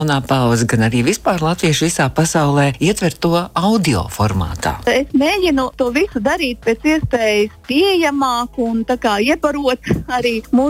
Jaunā paudze, gan arī vispār latvieši visā pasaulē ietver to audio formātā. Es mēģinu to visu darīt pēc iespējas pieejamāk un tā kā iebarot arī mūsu